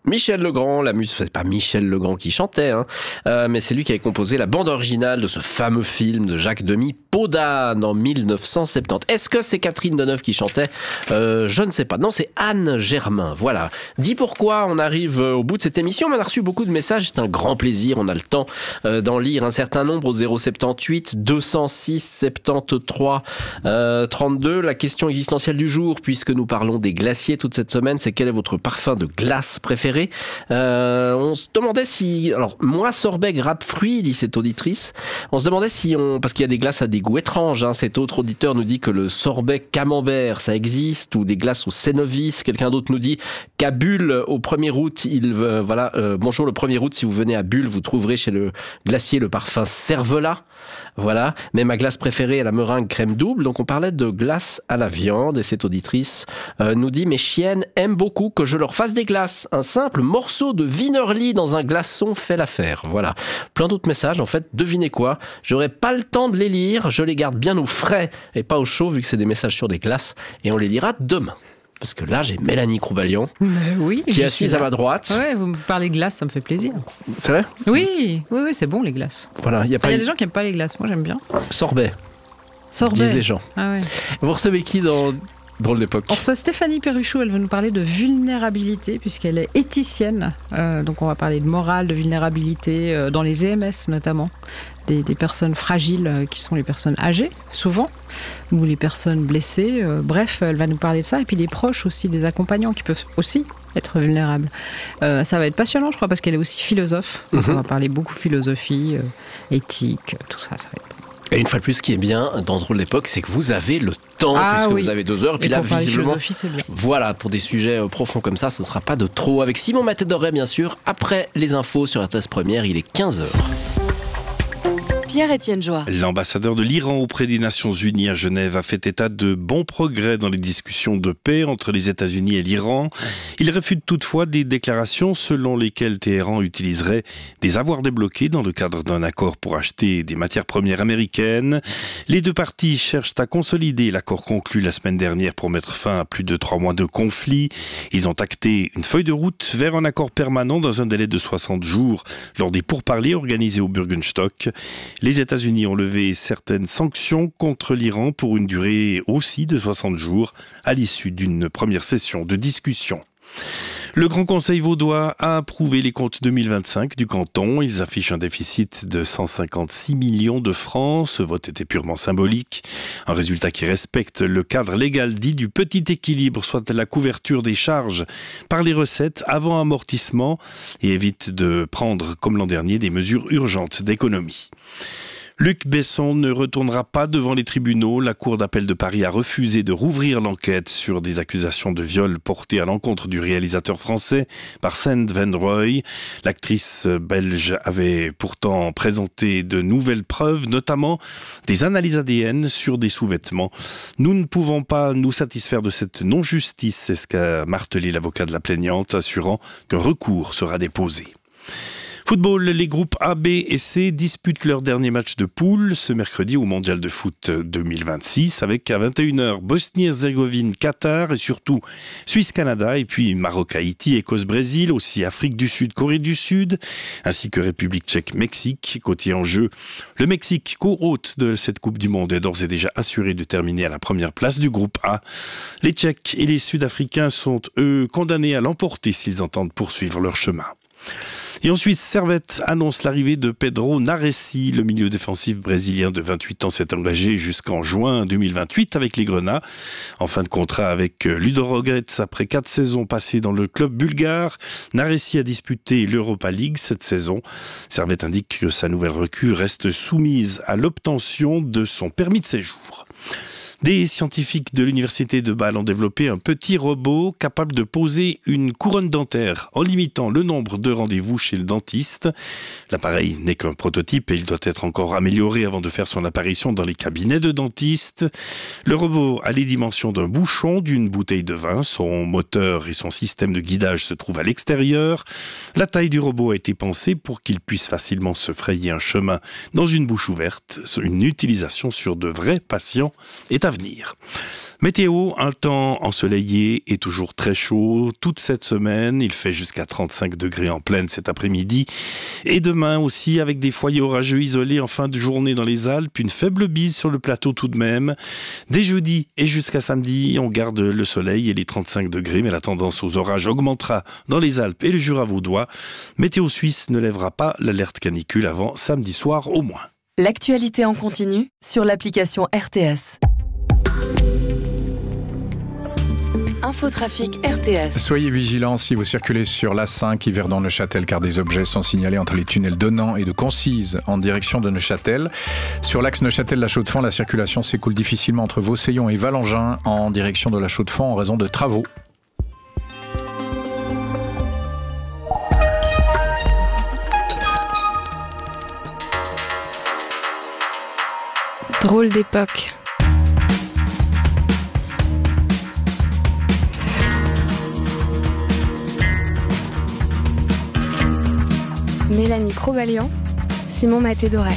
Michel Legrand, c'est pas Michel Legrand qui chantait, mais c'est lui qui avait composé la bande originale de ce fameux film de Jacques Demy, Peau d'âne, en 1970. Est-ce que c'est Catherine Deneuve qui chantait ? Je ne sais pas. Non, c'est Anne Germain. Voilà. Dis pourquoi on arrive au bout de cette émission. On a reçu beaucoup de messages. C'est un grand plaisir. On a le temps d'en lire un certain nombre au 078 206 73 32. La question existentielle du jour, puisque nous parlons des glaciers toute cette semaine, c'est quel est votre parfum de glace préféré ? On se demandait si... Alors, moi, sorbet grappe fruit, dit cette auditrice. On se demandait si parce qu'il y a des glaces à des goûts étranges. Cet autre auditeur nous dit que le sorbet camembert, ça existe, ou des glaces au cénovis. Quelqu'un d'autre nous dit qu'à Bulle, au 1er août, bonjour, le 1er août, si vous venez à Bulle, vous trouverez chez le glacier le parfum Cervelat. Voilà. Mais ma glace préférée est la meringue crème double. Donc, on parlait de glace à la viande. Et cette auditrice nous dit, mes chiennes aiment beaucoup que je leur fasse des glaces. Un simple morceau de Wienerli dans un glaçon fait l'affaire. Voilà. Plein d'autres messages. En fait, devinez quoi ? J'aurais pas le temps de les lire. Je les garde bien au frais et pas au chaud, vu que c'est des messages sur des glaces. Et on les lira demain. Parce que là, j'ai Mélanie Croubalion, qui est assise à ma droite. Ouais, vous me parlez glace, ça me fait plaisir. C'est vrai ? Oui, c'est bon les glaces. Voilà, il y a des gens qui n'aiment pas les glaces, moi j'aime bien. Sorbet, disent les gens. Ah ouais. Vous recevez qui dans Drôle d'époque ? On reçoit Stéphanie Perruchot, elle veut nous parler de vulnérabilité, puisqu'elle est éthicienne. Donc on va parler de morale, de vulnérabilité, dans les EMS notamment. Des personnes fragiles qui sont les personnes âgées, souvent, ou les personnes blessées. Bref, elle va nous parler de ça. Et puis des proches aussi, des accompagnants qui peuvent aussi être vulnérables. Ça va être passionnant, je crois, parce qu'elle est aussi philosophe. Donc on va parler beaucoup philosophie, éthique, tout ça, ça va être... Et une fois de plus, ce qui est bien dans Drôle d'époque, c'est que vous avez le temps, puisque vous avez 2 heures. Et puis là, visiblement, c'est bien. Voilà, pour des sujets profonds comme ça, ce ne sera pas de trop. Avec Simon Matadoré, bien sûr, après les infos sur RTS Première, il est 15h. Pierre-Étienne Joie. L'ambassadeur de l'Iran auprès des Nations Unies à Genève a fait état de bons progrès dans les discussions de paix entre les États-Unis et l'Iran. Il réfute toutefois des déclarations selon lesquelles Téhéran utiliserait des avoirs débloqués dans le cadre d'un accord pour acheter des matières premières américaines. Les 2 parties cherchent à consolider l'accord conclu la semaine dernière pour mettre fin à plus de 3 mois de conflit. Ils ont acté une feuille de route vers un accord permanent dans un délai de 60 jours lors des pourparlers organisés au Bürgenstock. Les États-Unis ont levé certaines sanctions contre l'Iran pour une durée aussi de 60 jours à l'issue d'une première session de discussion. Le Grand Conseil vaudois a approuvé les comptes 2025 du canton. Ils affichent un déficit de 156 millions de francs. Ce vote était purement symbolique. Un résultat qui respecte le cadre légal dit du petit équilibre, soit la couverture des charges par les recettes avant amortissement, et évite de prendre, comme l'an dernier, des mesures urgentes d'économie. Luc Besson ne retournera pas devant les tribunaux. La Cour d'appel de Paris a refusé de rouvrir l'enquête sur des accusations de viol portées à l'encontre du réalisateur français Arsène Van Roy. L'actrice belge avait pourtant présenté de nouvelles preuves, notamment des analyses ADN sur des sous-vêtements. Nous ne pouvons pas nous satisfaire de cette non-justice, c'est ce qu'a martelé l'avocat de la plaignante, assurant qu'un recours sera déposé. Football, les groupes A, B et C disputent leur dernier match de poule ce mercredi au Mondial de foot 2026 avec à 21h Bosnie-Herzégovine, Qatar et surtout Suisse-Canada et puis Maroc-Haïti, Écosse-Brésil, aussi Afrique du Sud, Corée du Sud ainsi que République tchèque-Mexique. Côté en jeu, le Mexique, co-hôte de cette Coupe du Monde, est d'ores et déjà assuré de terminer à la première place du groupe A. Les Tchèques et les Sud-Africains sont eux condamnés à l'emporter s'ils entendent poursuivre leur chemin. Et en Suisse, Servette annonce l'arrivée de Pedro Naressi. Le milieu défensif brésilien de 28 ans s'est engagé jusqu'en juin 2028 avec les Grenats. En fin de contrat avec Ludogorets, après 4 saisons passées dans le club bulgare, Naressi a disputé l'Europa League cette saison. Servette indique que sa nouvelle recrue reste soumise à l'obtention de son permis de séjour. Des scientifiques de l'université de Bâle ont développé un petit robot capable de poser une couronne dentaire en limitant le nombre de rendez-vous chez le dentiste. L'appareil n'est qu'un prototype et il doit être encore amélioré avant de faire son apparition dans les cabinets de dentistes. Le robot a les dimensions d'un bouchon d'une bouteille de vin. Son moteur et son système de guidage se trouvent à l'extérieur. La taille du robot a été pensée pour qu'il puisse facilement se frayer un chemin dans une bouche ouverte. Une utilisation sur de vrais patients est à venir. Météo, un temps ensoleillé et toujours très chaud toute cette semaine. Il fait jusqu'à 35 degrés en pleine cet après-midi. Et demain aussi avec des foyers orageux isolés en fin de journée dans les Alpes. Une faible bise sur le plateau tout de même. Dès jeudi et jusqu'à samedi, on garde le soleil et les 35 degrés. Mais la tendance aux orages augmentera dans les Alpes et le Jura vaudois. Météo Suisse ne lèvera pas l'alerte canicule avant samedi soir au moins. L'actualité en continu sur l'application RTS. Infotrafic RTS. Soyez vigilants si vous circulez sur l'A5 Yverdon-Neuchâtel car des objets sont signalés entre les tunnels d'Onan et de Concise en direction de Neuchâtel. Sur l'axe Neuchâtel-La Chaux-de-Fonds, la circulation s'écoule difficilement entre Vauseillon et Valangin en direction de La Chaux-de-Fonds en raison de travaux. Drôle d'époque. Mélanie Crobalian, Simon Maté-Doré.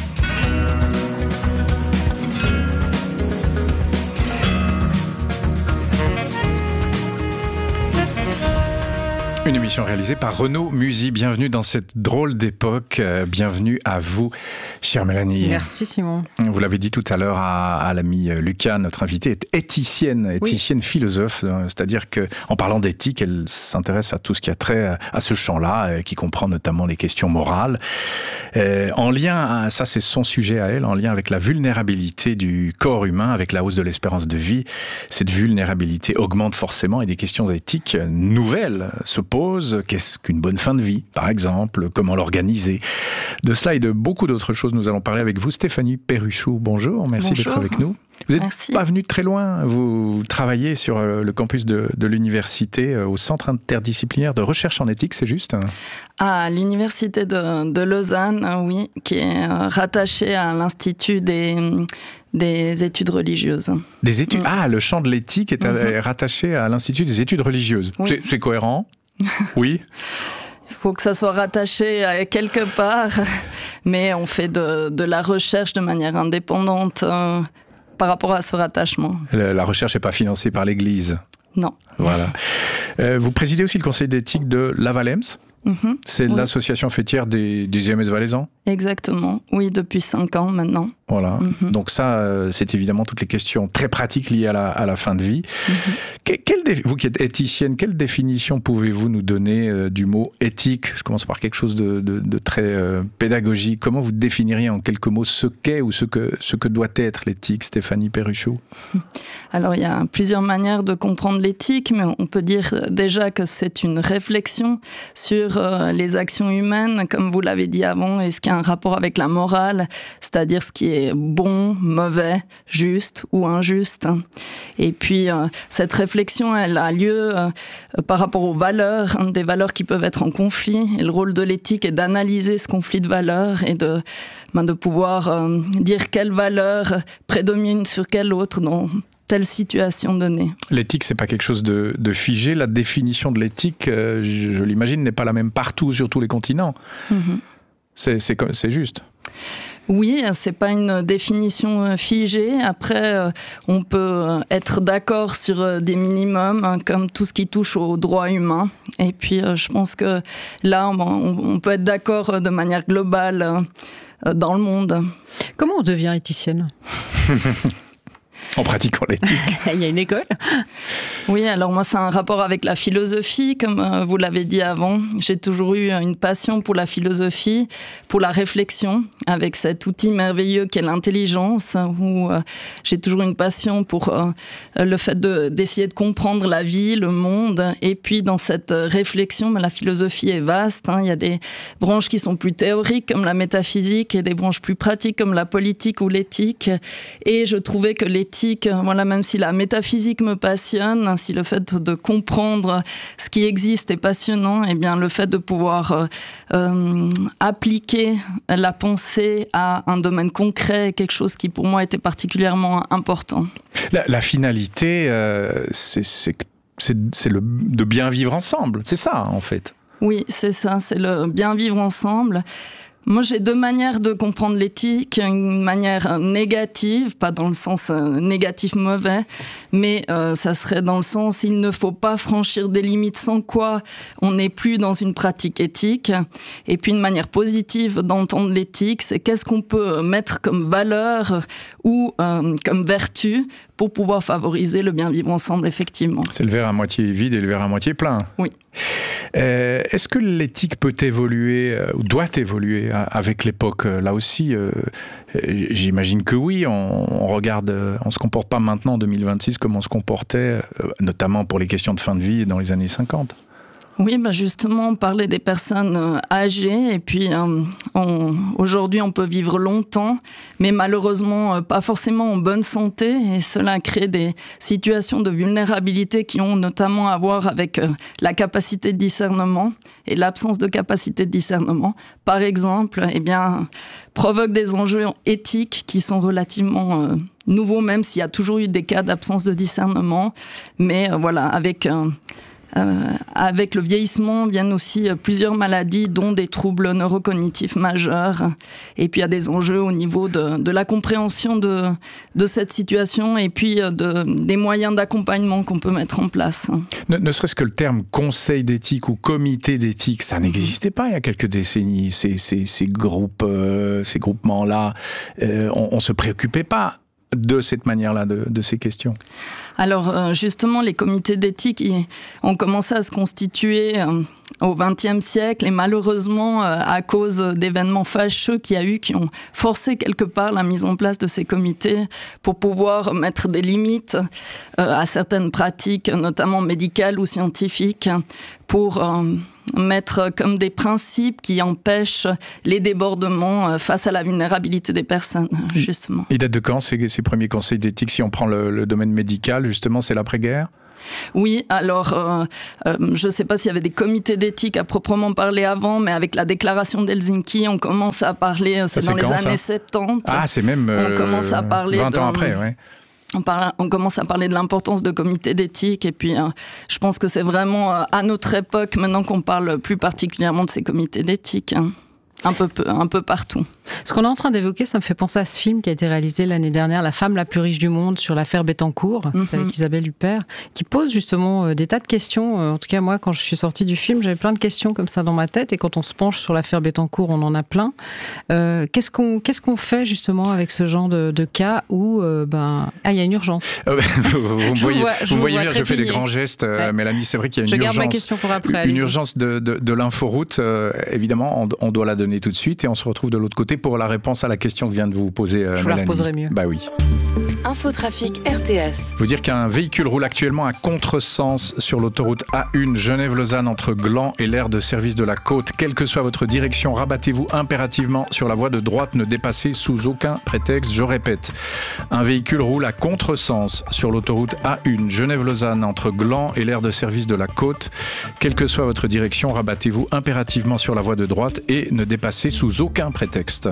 Une émission réalisée par Renaud Musy. Bienvenue dans cette drôle d'époque. Bienvenue à vous, chère Mélanie. Merci Simon. Vous l'avez dit tout à l'heure à l'ami Lucas, notre invitée est éthicienne philosophe. C'est-à-dire qu'en parlant d'éthique, elle s'intéresse à tout ce qui a trait à ce champ-là, qui comprend notamment les questions morales. En lien, ça c'est son sujet à elle, en lien avec la vulnérabilité du corps humain, avec la hausse de l'espérance de vie. Cette vulnérabilité augmente forcément et des questions éthiques nouvelles se posent. Qu'est-ce qu'une bonne fin de vie, par exemple? Comment l'organiser? De cela et de beaucoup d'autres choses, nous allons parler avec vous. Stéphanie Perruchou, bonjour, merci d'être avec nous. Vous n'êtes pas venue de très loin, vous travaillez sur le campus de l'université au Centre interdisciplinaire de recherche en éthique, c'est juste? À l'université de Lausanne, oui, qui est rattachée à l'Institut des études religieuses. Des études. Ah, le champ de l'éthique est rattaché à l'Institut des études religieuses. Oui. C'est cohérent? Oui. Il faut que ça soit rattaché à quelque part, mais on fait de la recherche de manière indépendante par rapport à ce rattachement. La recherche n'est pas financée par l'Église? Non. Voilà. Vous présidez aussi le conseil d'éthique de la Valence. C'est l'association fêtière des IMS valaisans? Exactement, oui, depuis 5 ans maintenant. Voilà, donc ça, c'est évidemment toutes les questions très pratiques liées à la fin de vie. Vous qui êtes éthicienne, quelle définition pouvez-vous nous donner du mot éthique? Je commence par quelque chose de très pédagogique. Comment vous définiriez en quelques mots ce qu'est ou ce que doit être l'éthique, Stéphanie Perruchou? Alors, il y a plusieurs manières de comprendre l'éthique, mais on peut dire déjà que c'est une réflexion sur les actions humaines, comme vous l'avez dit avant, et ce qui a un rapport avec la morale, c'est-à-dire ce qui est bon, mauvais, juste ou injuste. Et puis, cette réflexion, elle a lieu par rapport aux valeurs, des valeurs qui peuvent être en conflit. Et le rôle de l'éthique est d'analyser ce conflit de valeurs et de pouvoir dire quelle valeur prédomine sur quelle autre dans telle situation donnée. L'éthique, c'est pas quelque chose de figé. La définition de l'éthique, je l'imagine, n'est pas la même partout sur tous les continents. C'est juste. Oui, c'est pas une définition figée. Après, on peut être d'accord sur des minimums, comme tout ce qui touche aux droits humains. Et puis, je pense que là, on peut être d'accord de manière globale dans le monde. Comment on devient éthicienne ? En pratiquant l'éthique. Il y a une école ? Oui, alors moi, c'est un rapport avec la philosophie, comme vous l'avez dit avant. J'ai toujours eu une passion pour la philosophie, pour la réflexion, avec cet outil merveilleux qu'est l'intelligence, où j'ai toujours une passion pour le fait d'essayer de comprendre la vie, le monde. Et puis, dans cette réflexion, la philosophie est vaste. Il y a des branches qui sont plus théoriques, comme la métaphysique, et des branches plus pratiques, comme la politique ou l'éthique. Et je trouvais que l'éthique, voilà, même si la métaphysique me passionne, si le fait de comprendre ce qui existe est passionnant, eh bien le fait de pouvoir appliquer la pensée à un domaine concret est quelque chose qui pour moi était particulièrement important. La finalité, c'est de bien vivre ensemble, c'est ça en fait. Oui, c'est ça, c'est le bien vivre ensemble. Moi, j'ai deux manières de comprendre l'éthique. Une manière négative, pas dans le sens négatif mauvais, mais ça serait dans le sens il ne faut pas franchir des limites sans quoi on n'est plus dans une pratique éthique. Et puis une manière positive d'entendre l'éthique, c'est qu'est-ce qu'on peut mettre comme valeur ou comme vertu pour pouvoir favoriser le bien vivre ensemble, effectivement. C'est le verre à moitié vide et le verre à moitié plein. Oui. Est-ce que l'éthique peut évoluer ou doit évoluer avec l'époque? Là aussi, j'imagine que oui. On regarde, on se comporte pas maintenant en 2026 comme on se comportait, notamment pour les questions de fin de vie dans les années 50. Oui, justement, on parlait des personnes âgées et puis aujourd'hui on peut vivre longtemps, mais malheureusement pas forcément en bonne santé et cela crée des situations de vulnérabilité qui ont notamment à voir avec la capacité de discernement et l'absence de capacité de discernement. Par exemple, provoque des enjeux éthiques qui sont relativement nouveaux, même s'il y a toujours eu des cas d'absence de discernement, mais avec le vieillissement viennent aussi plusieurs maladies, dont des troubles neurocognitifs majeurs. Et puis il y a des enjeux au niveau de la compréhension de cette situation et puis des moyens d'accompagnement qu'on peut mettre en place. Ne serait-ce que le terme conseil d'éthique ou comité d'éthique, ça n'existait pas il y a quelques décennies. Ces groupements-là, on se préoccupait pas de cette manière-là, de ces questions. Alors justement, les comités d'éthique ont commencé à se constituer au XXe siècle et malheureusement, à cause d'événements fâcheux qu'il y a eu, qui ont forcé quelque part la mise en place de ces comités pour pouvoir mettre des limites à certaines pratiques, notamment médicales ou scientifiques, pour mettre comme des principes qui empêchent les débordements face à la vulnérabilité des personnes, justement. Ils datent de quand, ces premiers conseils d'éthique? Si on prend le domaine médical, justement, c'est l'après-guerre? Oui, alors je ne sais pas s'il y avait des comités d'éthique à proprement parler avant, mais avec la déclaration d'Helsinki, on commence à parler, c'est dans les années 70. Ah, c'est même on commence à parler 20 ans après, oui. On commence à parler de l'importance de comités d'éthique et puis je pense que c'est vraiment à notre époque maintenant qu'on parle plus particulièrement de ces comités d'éthique. Un peu partout. Ce qu'on est en train d'évoquer, ça me fait penser à ce film qui a été réalisé l'année dernière, La femme la plus riche du monde, sur l'affaire Bettencourt, avec Isabelle Huppert, qui pose justement des tas de questions. En tout cas, moi, quand je suis sortie du film, j'avais plein de questions comme ça dans ma tête, et quand on se penche sur l'affaire Bettencourt, on en a plein. Qu'est-ce qu'on fait justement avec ce genre de cas où il y a une urgence? Vous voyez bien, je fais des grands gestes, ouais. Mélanie, c'est vrai qu'il y a une urgence. Je garde ma question pour après. Une urgence de l'inforoute, évidemment, on doit la donner tout de suite et on se retrouve de l'autre côté pour la réponse à la question que vient de vous poser Mélanie. Je la reposerai mieux. Bah oui. Infotrafic RTS. Vous dire qu'un véhicule roule actuellement à contresens sur l'autoroute A1 Genève-Lausanne entre Gland et l'aire de service de la Côte. Quelle que soit votre direction, rabattez-vous impérativement sur la voie de droite, ne dépassez sous aucun prétexte. Je répète, un véhicule roule à contresens sur l'autoroute A1 Genève-Lausanne entre Gland et l'aire de service de la Côte. Quelle que soit votre direction, rabattez-vous impérativement sur la voie de droite et ne dépassez sous aucun prétexte.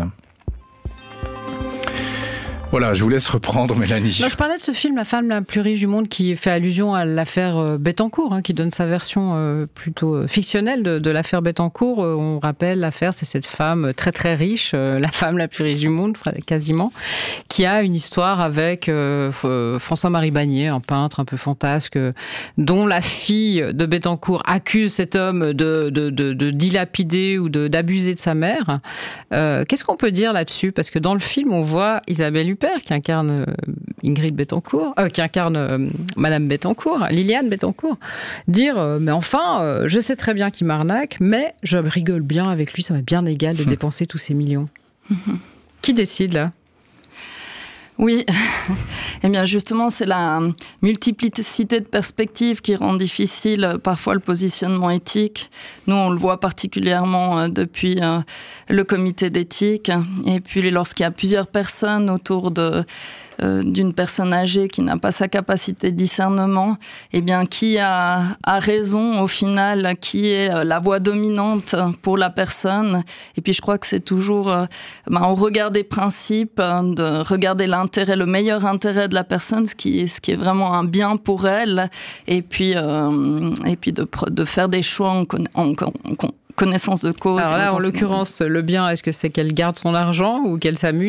Voilà, je vous laisse reprendre, Mélanie. Je parlais de ce film, La femme la plus riche du monde, qui fait allusion à l'affaire Bettencourt, qui donne sa version plutôt fictionnelle de l'affaire Bettencourt. On rappelle, l'affaire, c'est cette femme très très riche, la femme la plus riche du monde, quasiment, qui a une histoire avec François-Marie Bagné, un peintre un peu fantasque, dont la fille de Bettencourt accuse cet homme de dilapider ou d'abuser de sa mère. Qu'est-ce qu'on peut dire là-dessus? Parce que dans le film, on voit Isabelle Huppert, qui incarne Ingrid Bettencourt, qui incarne Madame Bettencourt, Liliane Bettencourt, dire mais enfin, je sais très bien qu'il m'arnaque, mais je rigole bien avec lui, ça m'est bien égal de dépenser tous ces millions. Qui décide là? Oui, eh bien justement, c'est la multiplicité de perspectives qui rend difficile parfois le positionnement éthique. Nous, on le voit particulièrement depuis le comité d'éthique. Et puis, lorsqu'il y a plusieurs personnes autour d'une personne âgée qui n'a pas sa capacité de discernement, eh bien, qui a raison au final, qui est la voix dominante pour la personne. Et puis, je crois que c'est toujours au regard des principes, de regarder l'intérêt, le meilleur intérêt de la personne, ce qui est vraiment un bien pour elle, et puis de faire des choix en connaissance de cause. Alors là, en l'occurrence, le bien, est-ce que c'est qu'elle garde son argent ou qu'elle s'amuse ?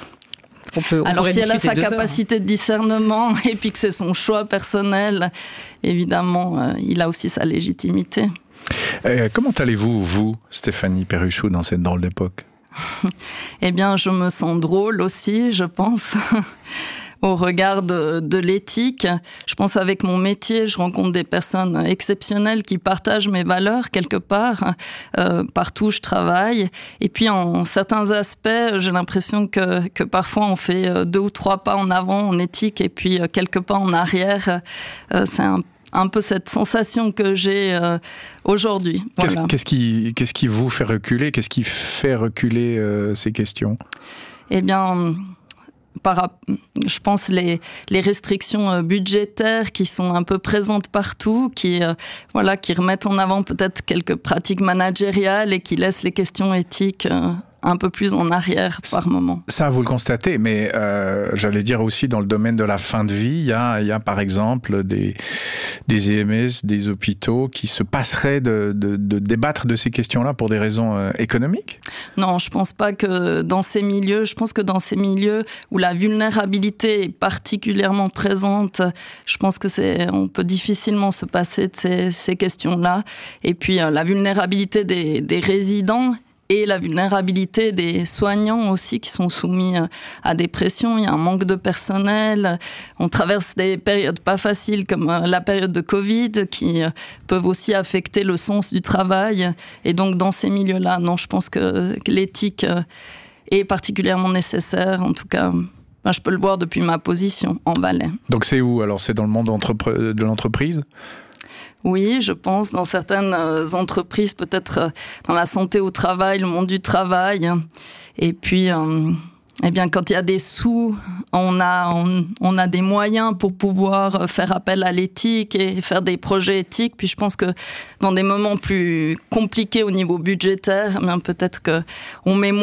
Alors si elle a sa capacité de discernement et puis que c'est son choix personnel, évidemment, il a aussi sa légitimité. Comment allez-vous, vous, Stéphanie Perruchot, dans cette drôle d'époque ? Eh bien, je me sens drôle aussi, je pense, au regard de l'éthique. Je pense avec mon métier, je rencontre des personnes exceptionnelles qui partagent mes valeurs quelque part, partout où je travaille. Et puis, en certains aspects, j'ai l'impression que parfois on fait 2 ou 3 pas en avant en éthique et puis quelques pas en arrière. C'est un peu cette sensation que j'ai aujourd'hui. Voilà. Qu'est-ce qui vous fait reculer ? Qu'est-ce qui fait reculer ces questions ? Eh bien, je pense les restrictions budgétaires qui sont un peu présentes partout, qui remettent en avant peut-être quelques pratiques managériales et qui laissent les questions éthiques un peu plus en arrière par moment. Ça, vous le constatez, mais j'allais dire aussi dans le domaine de la fin de vie, il y a par exemple des EMS, des hôpitaux qui se passeraient de débattre de ces questions-là pour des raisons économiques ? Non, je pense pas que dans ces milieux, où la vulnérabilité est particulièrement présente, je pense que on peut difficilement se passer de ces questions-là. Et puis la vulnérabilité des résidents et la vulnérabilité des soignants aussi qui sont soumis à des pressions. Il y a un manque de personnel. On traverse des périodes pas faciles comme la période de Covid qui peuvent aussi affecter le sens du travail. Et donc dans ces milieux-là, non, je pense que l'éthique est particulièrement nécessaire. En tout cas, je peux le voir depuis ma position en Valais. Donc c'est où ? Alors c'est dans le monde de l'entreprise ? Oui, je pense, dans certaines entreprises, peut-être dans la santé au travail, le monde du travail. Et puis, eh bien, quand il y a des sous, on a des moyens pour pouvoir faire appel à l'éthique et faire des projets éthiques. Puis je pense que dans des moments plus compliqués au niveau budgétaire, eh bien, peut-être qu'on met moins